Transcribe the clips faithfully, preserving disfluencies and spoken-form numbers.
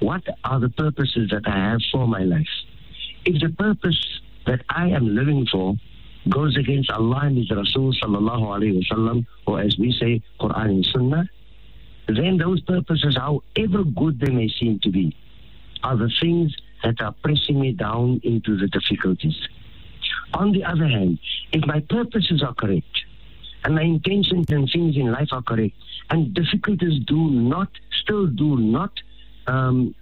what are the purposes that I have for my life? If the purpose that I am living for goes against Allah and His Rasul sallallahu alayhi wasallam, or as we say, Quran and Sunnah, then those purposes, however good they may seem to be, are the things that are pressing me down into the difficulties. On the other hand, if my purposes are correct, and my intentions and things in life are correct, and difficulties do not, still do not um,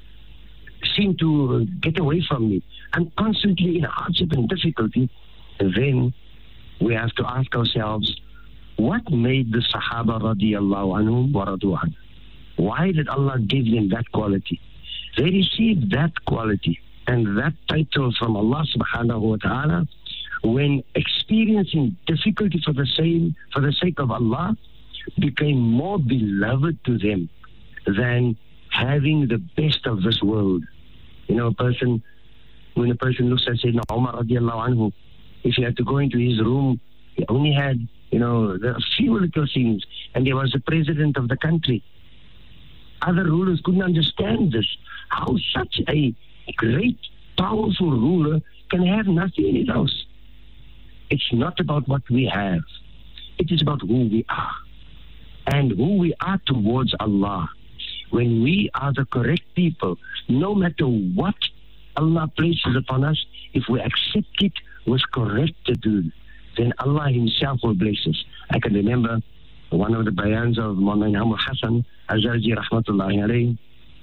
seem to get away from me, I'm constantly in hardship and difficulty, then we have to ask ourselves, what made the Sahaba radiallahu anhum wa radu an? Why did Allah give them that quality? They received that quality and that title from Allah subhanahu wa ta'ala when experiencing difficulty for the same, for the sake of Allah, became more beloved to them than having the best of this world. You know, a person, when a person looks at Sayyidina Umar radiallahu anhu, if he had to go into his room, he only had, you know, a few little things, and there was the president of the country. Other rulers couldn't understand this. How such a great, powerful ruler can have nothing in his house. It's not about what we have. It is about who we are. And who we are towards Allah. When we are the correct people, no matter what Allah places upon us, if we accept it with correctitude, then Allah Himself will bless us. I can remember one of the bayans of Mawlana Imam Hassan Al-Jarji rahmatullahi alayhi.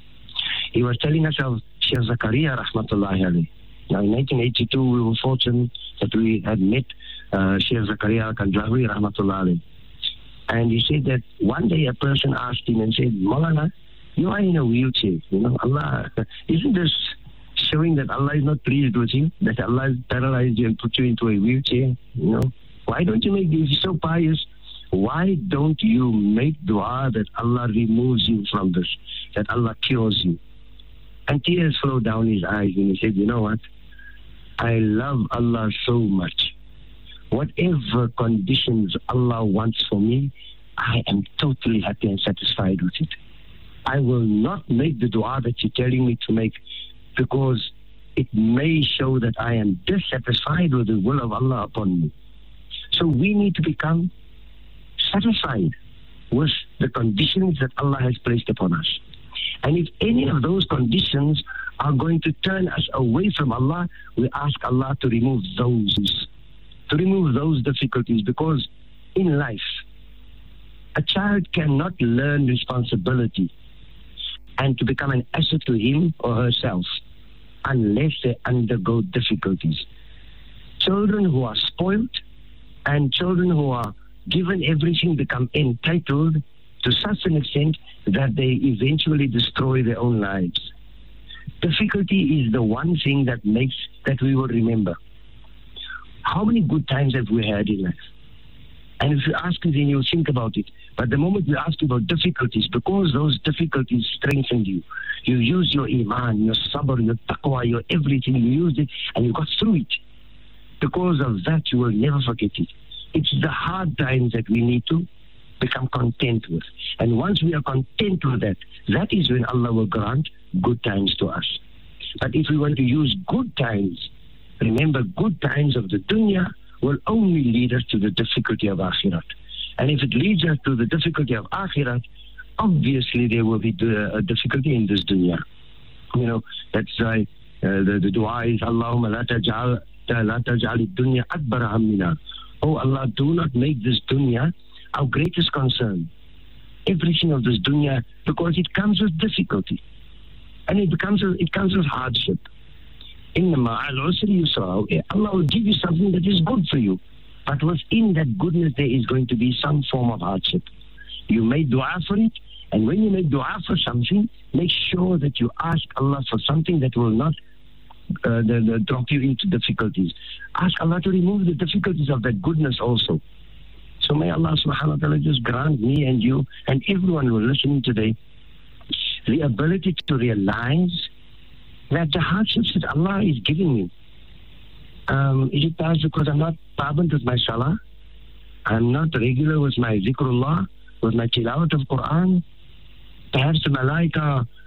He was telling us of Sheikh Zakaria rahmatullahi alayhi. Now in nineteen eighty-two we were fortunate that we had met uh, Sheikh Zakaria Kandrawi rahmatullahi alayhi. And he said that one day a person asked him and said, Mawlana, you are in a wheelchair. You know, Allah, isn't this showing that Allah is not pleased with you, that Allah has paralyzed you and put you into a wheelchair? You know, why don't you make this? You're so pious. Why don't you make dua that Allah removes you from this, that Allah cures you? And tears flowed down his eyes and he said, you know what? I love Allah so much. Whatever conditions Allah wants for me, I am totally happy and satisfied with it. I will not make the dua that you're telling me to make, because it may show that I am dissatisfied with the will of Allah upon me. So we need to become satisfied with the conditions that Allah has placed upon us. And if any of those conditions are going to turn us away from Allah, we ask Allah to remove those, to remove those difficulties, because in life, a child cannot learn responsibility and to become an asset to him or herself unless they undergo difficulties. Children who are spoiled and children who are given everything become entitled to such an extent that they eventually destroy their own lives. Difficulty is the one thing that makes, that we will remember. How many good times have we had in life? And if you ask me, then you'll think about it. But the moment we ask you about difficulties, because those difficulties strengthened you, you used your iman, your sabr, your taqwa, your everything, you used it and you got through it. Because of that, you will never forget it. It's the hard times that we need to become content with. And once we are content with that, that is when Allah will grant good times to us. But if we want to use good times, remember, good times of the dunya will only lead us to the difficulty of akhirat. And if it leads us to the difficulty of akhirat, obviously there will be a difficulty in this dunya. You know, that's why uh, the, the dua is, Allahumma la taj'al la taj'al ad-dunya akbar hammina. Oh Allah, do not make this dunya our greatest concern. Everything of this dunya, because it comes with difficulty. And it becomes a, it comes with hardship. In the ma'al usri yusra, Allah will give you something that is good for you. But within that goodness, there is going to be some form of hardship. You make dua for it, and when you make dua for something, make sure that you ask Allah for something that will not uh, the, the drop you into difficulties. Ask Allah to remove the difficulties of that goodness also. So may Allah subhanahu wa ta'ala just grant me and you and everyone who is listening today the ability to realize that the hardships that Allah is giving me, um, is it perhaps because I'm not paband with my salah? I'm not regular with my zikrullah, with my tilawat of Quran? Perhaps the malaika